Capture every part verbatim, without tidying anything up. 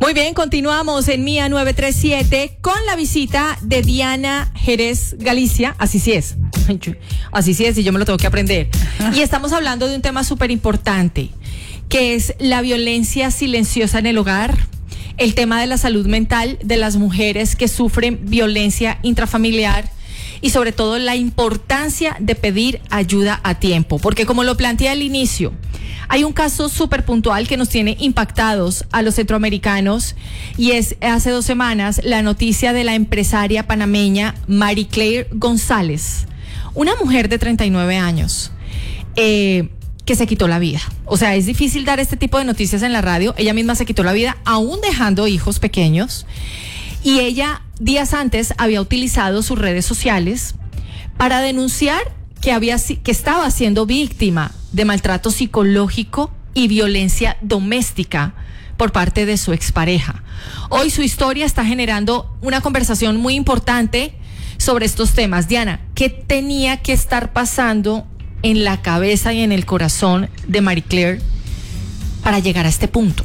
Muy bien, continuamos en Mía nueve tres siete con la visita de Diana Jerez Galicia. Así sí es. Así sí es, y yo me lo tengo que aprender. Y estamos hablando de un tema súper importante, que es la violencia silenciosa en el hogar, el tema de la salud mental de las mujeres que sufren violencia intrafamiliar y sobre todo la importancia de pedir ayuda a tiempo. Porque como lo planteé al inicio, hay un caso súper puntual que nos tiene impactados a los centroamericanos y es hace dos semanas la noticia de la empresaria panameña Marie Claire González, una mujer de treinta y nueve años eh, que se quitó la vida. O sea, es difícil dar este tipo de noticias en la radio. Ella misma se quitó la vida aún dejando hijos pequeños y ella días antes había utilizado sus redes sociales para denunciar que, había, que estaba siendo víctima de maltrato psicológico y violencia doméstica por parte de su expareja. Hoy su historia está generando una conversación muy importante sobre estos temas. Diana, ¿qué tenía que estar pasando en la cabeza y en el corazón de Marie Claire para llegar a este punto?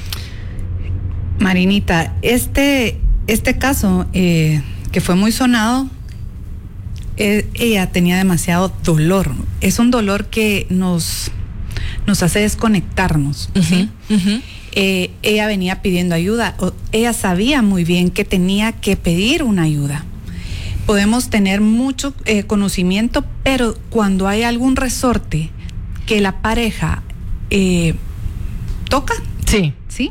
Marinita, este, este caso eh, que fue muy sonado, eh, ella tenía demasiado dolor. Es un dolor que nos, nos hace desconectarnos, Uh-huh, ¿sí? uh-huh. Eh, ella venía pidiendo ayuda. O, ella sabía muy bien que tenía que pedir una ayuda. Podemos tener mucho eh, conocimiento, pero cuando hay algún resorte que la pareja eh, toca, Sí. ¿sí?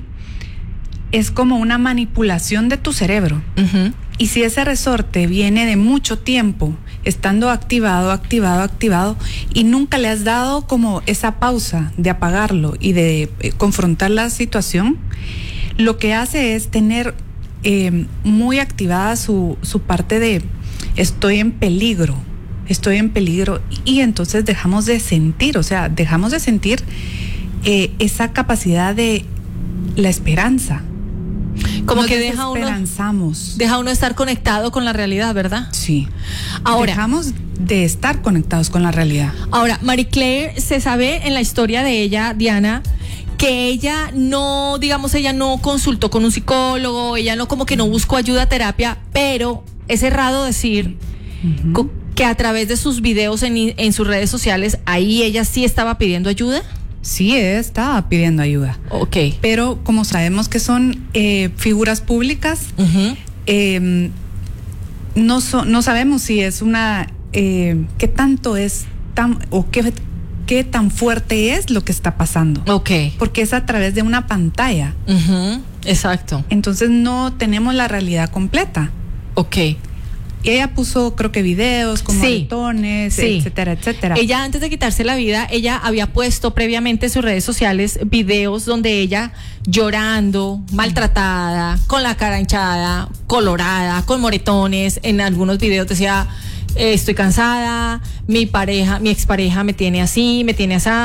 Es como una manipulación de tu cerebro. Uh-huh. Y si ese resorte viene de mucho tiempo, estando activado, activado, activado, y nunca le has dado como esa pausa de apagarlo y de eh, confrontar la situación, lo que hace es tener eh, muy activada su, su parte de estoy en peligro, estoy en peligro, y entonces dejamos de sentir, o sea, dejamos de sentir eh, esa capacidad de la esperanza. Como Nos que deja uno, desesperanzamos. deja uno estar conectado con la realidad, ¿verdad? Sí. Ahora, dejamos de estar conectados con la realidad. Ahora, Marie Claire, se sabe en la historia de ella, Diana, que ella no, digamos, ella no consultó con un psicólogo, ella no como que no buscó ayuda a terapia, pero es errado decir Uh-huh. co- que a través de sus videos en, en sus redes sociales, ahí ella sí estaba pidiendo ayuda. Sí, ella estaba pidiendo ayuda. Ok. Pero como sabemos que son eh, figuras públicas, Uh-huh. eh, no, so, no sabemos si es una, eh, qué tanto es tan, o qué, qué tan fuerte es lo que está pasando. Ok. Porque es a través de una pantalla. Uh-huh. Exacto. Entonces no tenemos la realidad completa. Ok. Ella puso, creo que videos con Sí, moretones, sí. etcétera, etcétera. Ella, antes de quitarse la vida, ella había puesto previamente en sus redes sociales videos donde ella llorando, maltratada, con la cara hinchada, colorada, con moretones. En algunos videos decía, eh, estoy cansada, mi pareja, mi expareja me tiene así, me tiene así,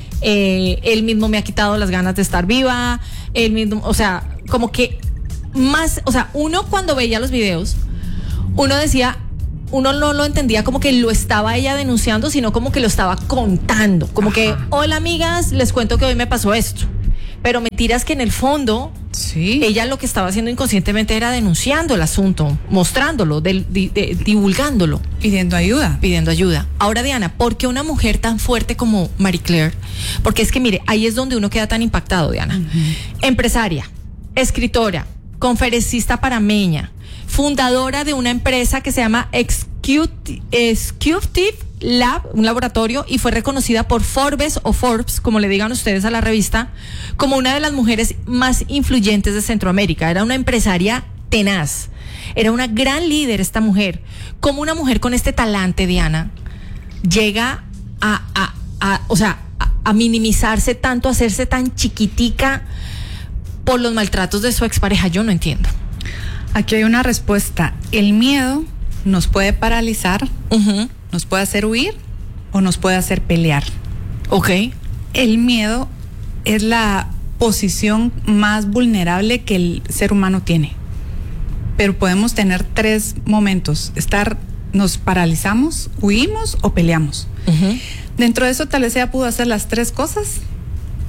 eh, él mismo me ha quitado las ganas de estar viva, él mismo, o sea, como que más, o sea, uno cuando veía los videos, uno decía, uno no lo entendía como que lo estaba ella denunciando, sino como que lo estaba contando. Como Ajá. que, hola amigas, les cuento que hoy me pasó esto. Pero mentiras que en el fondo, sí. ella lo que estaba haciendo inconscientemente era denunciando el asunto, mostrándolo, de, de, de, divulgándolo. Pidiendo ayuda. Pidiendo ayuda. Ahora, Diana, ¿por qué una mujer tan fuerte como Marie Claire? Porque es que, mire, ahí es donde uno queda tan impactado, Diana. Uh-huh. Empresaria, escritora, conferencista panameña, fundadora de una empresa que se llama Executive Lab, un laboratorio, y fue reconocida por Forbes o Forbes, como le digan ustedes a la revista, como una de las mujeres más influyentes de Centroamérica. Era una empresaria tenaz, era una gran líder esta mujer. Como una mujer con este talante, Diana, llega a, a, a o sea, a, a minimizarse tanto, a hacerse tan chiquitica por los maltratos de su expareja? Yo no entiendo. Aquí hay una respuesta. El miedo nos puede paralizar, uh-huh. nos puede hacer huir o nos puede hacer pelear. Ok. El miedo es la posición más vulnerable que el ser humano tiene. Pero podemos tener tres momentos. Estar, nos paralizamos, huimos o peleamos. Uh-huh. Dentro de eso tal vez ella pudo hacer las tres cosas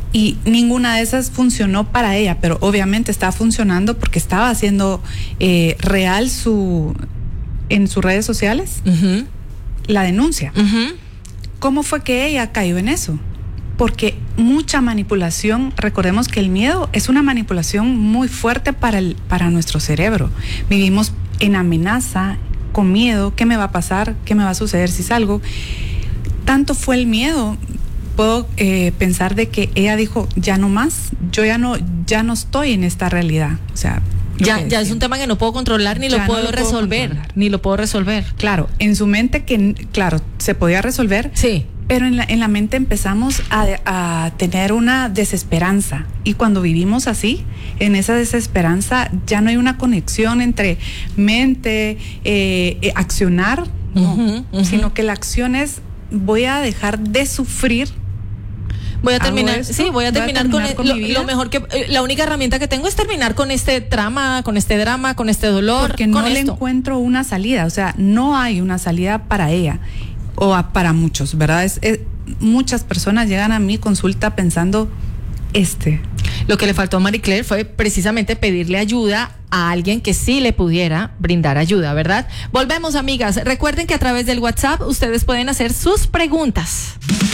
y ninguna de esas funcionó para ella, pero obviamente estaba funcionando porque estaba haciendo eh, real su en sus redes sociales uh-huh. la denuncia. Uh-huh. ¿Cómo fue que ella cayó en eso? Porque mucha manipulación, recordemos que el miedo es una manipulación muy fuerte para, el, para nuestro cerebro. Vivimos en amenaza, con miedo, ¿qué me va a pasar? ¿Qué me va a suceder si salgo? Tanto fue el miedo, puedo eh, pensar de que ella dijo, ya no más, yo ya no, ya no estoy en esta realidad. O sea, ya, ya es un tema que no puedo controlar ni lo puedo, no lo puedo resolver, controlar. ni lo puedo resolver. Claro, en su mente que, claro, se podía resolver. Sí. Pero en la, en la mente empezamos a, a tener una desesperanza, y cuando vivimos así, en esa desesperanza ya no hay una conexión entre mente, eh, eh, accionar, no, uh-huh, uh-huh. sino que la acción es, voy a dejar de sufrir. Voy a terminar, esto, sí, voy a terminar, voy a terminar con, con lo, lo mejor que, la única herramienta que tengo es terminar con este trama, con este drama, con este dolor. Porque no con le esto. encuentro una salida, o sea, no hay una salida para ella. O a, para muchos, ¿verdad? Es, es, muchas personas llegan a mi consulta pensando, este. Lo que le faltó a Marie Claire fue precisamente pedirle ayuda a alguien que sí le pudiera brindar ayuda, ¿verdad? Volvemos, amigas. Recuerden que a través del WhatsApp ustedes pueden hacer sus preguntas.